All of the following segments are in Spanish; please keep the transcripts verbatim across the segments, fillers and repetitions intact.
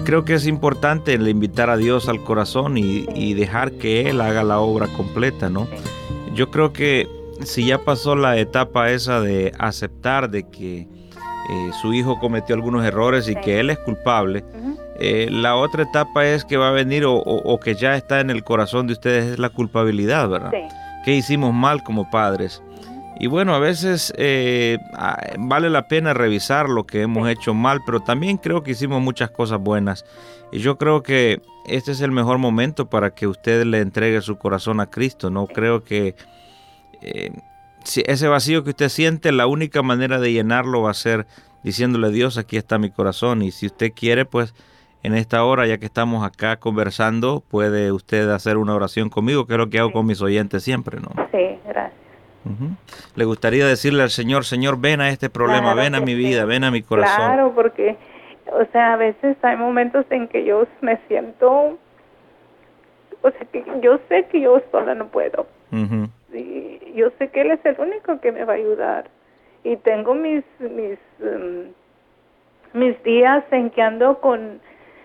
creo que es importante el invitar a Dios al corazón y, Sí. y dejar que Él haga la obra completa, ¿no? Sí. Yo creo que si ya pasó la etapa esa de aceptar de que eh, su hijo cometió algunos errores y Sí. que él es culpable, Ujú. eh, la otra etapa es que va a venir o, o- o que ya está en el corazón de ustedes es la culpabilidad, ¿verdad? Sí. ¿Qué hicimos mal como padres? Ujú. Y bueno, a veces eh, ah, vale la pena revisar lo que hemos Sí. hecho mal, pero también creo que hicimos muchas cosas buenas. Y yo creo que este es el mejor momento para que usted le entregue su corazón a Cristo. No Sí. creo que eh, si ese vacío que usted siente, la única manera de llenarlo va a ser diciéndole: Dios, aquí está mi corazón. Y si usted quiere, pues en esta hora, ya que estamos acá conversando, puede usted hacer una oración conmigo, que es lo que hago Sí. con mis oyentes siempre, ¿no? Sí, gracias. Ujú. Le gustaría decirle al Señor: Señor, ven a este problema, Claro ven a que mi sí. vida, ven a mi corazón. Claro, porque, o sea, a veces hay momentos en que yo me siento, o sea, que yo sé que yo sola no puedo. Ujú. Y yo sé que Él es el único que me va a ayudar. Y tengo mis, mis, um, mis días en que ando con,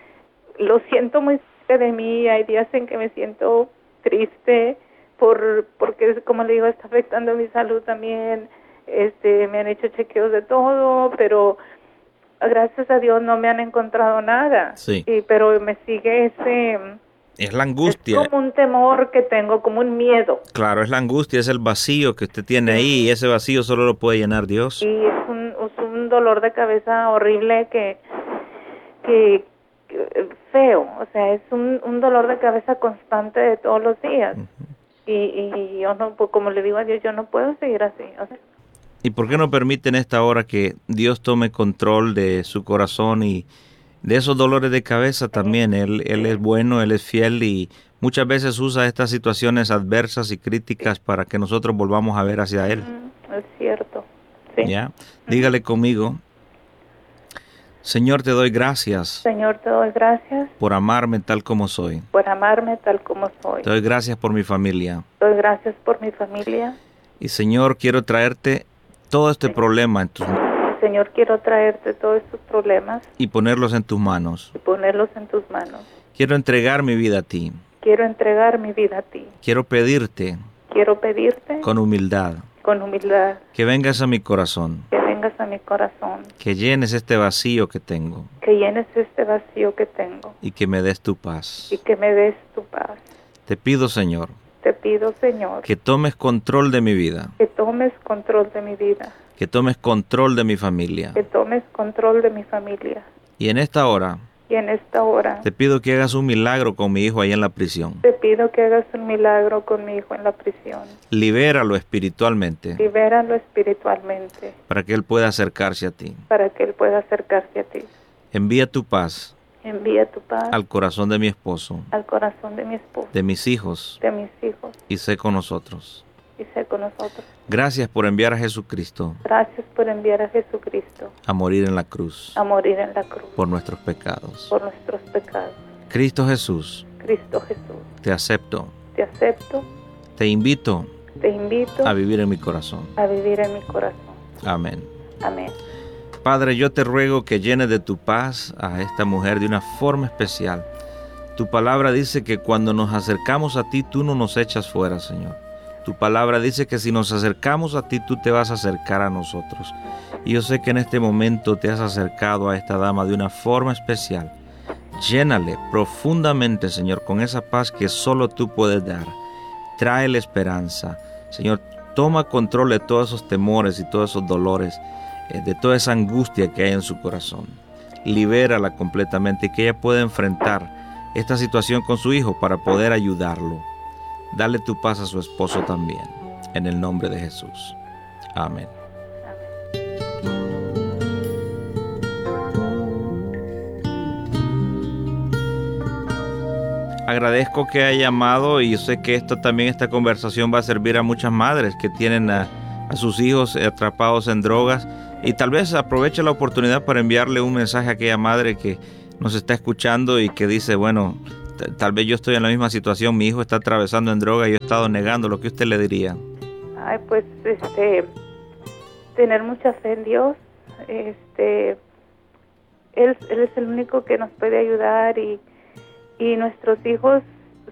lo siento muy cerca de mí, hay días en que me siento triste por porque, como le digo, está afectando mi salud también. Este, me han hecho chequeos de todo, pero gracias a Dios no me han encontrado nada. Sí. Y pero me sigue ese, Es la es angustia, como un temor que tengo, como un miedo. claro, es la angustia, es el vacío que usted tiene ahí, y Sí. ese vacío solo lo puede llenar Dios. Y es un, es un dolor de cabeza horrible que, que, que feo, o sea, es un, un dolor de cabeza constante de todos los días. Y, y yo no, pues, como le digo a Dios, yo no puedo seguir así. O sea, ¿Y por qué no permite en esta hora que Dios tome control de su corazón y de esos dolores de cabeza también? Él, él es bueno, Él es fiel y muchas veces usa estas situaciones adversas y críticas para que nosotros volvamos a ver hacia Él. mm, es cierto, sí. ¿Ya? Dígale conmigo: Señor, te doy gracias Señor, te doy gracias por amarme tal como soy. por amarme tal como soy. Te doy gracias por mi familia. Te doy gracias por mi familia. Y Señor, quiero traerte todo este Sí. problema en tus, Señor, quiero traerte todos estos problemas y ponerlos en tus manos. y ponerlos en tus manos. Quiero entregar mi vida a ti. Quiero entregar mi vida a ti. Quiero pedirte Quiero pedirte con humildad con humildad que vengas a mi corazón, que vengas a mi corazón, que llenes este vacío que tengo que llenes este vacío que tengo y que me des tu paz. y que me des tu paz. Te pido, Señor, Te pido, Señor, que tomes control de mi vida, que tomes control de mi vida, que tomes control de mi familia. que tomes control de mi familia. Y en esta hora Y en esta hora te pido que hagas un milagro con mi hijo ahí en la prisión. te pido que hagas un milagro con mi hijo en la prisión. Libéralo espiritualmente Libéralo espiritualmente para que él pueda acercarse a ti. para que él pueda acercarse a ti. Envía tu paz Envía tu paz al corazón de mi esposo, al corazón de mi esposo, de mis hijos, de mis hijos, y sé con nosotros. y sé con nosotros. Gracias por enviar a Jesucristo Gracias por enviar a Jesucristo a morir en la cruz a morir en la cruz por nuestros pecados. por nuestros pecados. Cristo Jesús, Cristo Jesús, te acepto, te acepto, te invito te invito a vivir en mi corazón. a vivir en mi corazón. Amén. Amén. Padre, yo te ruego que llenes de tu paz a esta mujer de una forma especial. Tu palabra dice que cuando nos acercamos a ti, tú no nos echas fuera, Señor. Tu palabra dice que si nos acercamos a ti, tú te vas a acercar a nosotros. Y yo sé que en este momento te has acercado a esta dama de una forma especial. Llénale profundamente, Señor, con esa paz que solo tú puedes dar. Tráele esperanza. Señor, toma control de todos esos temores y todos esos dolores, eh, de toda esa angustia que hay en su corazón. Libérala completamente y que ella pueda enfrentar esta situación con su hijo para poder ayudarlo. Dale tu paz a su esposo también, en el nombre de Jesús. Amén. Agradezco que haya llamado y yo sé que esto también, esta conversación va a servir a muchas madres que tienen a, a sus hijos atrapados en drogas, y tal vez aproveche la oportunidad para enviarle un mensaje a aquella madre que nos está escuchando y que dice, bueno, t- tal vez yo estoy en la misma situación, mi hijo está atravesando en droga y yo he estado negando. Lo que usted le diría. Ay, pues, este, tener mucha fe en Dios, este, Él, él es el único que nos puede ayudar y, y nuestros hijos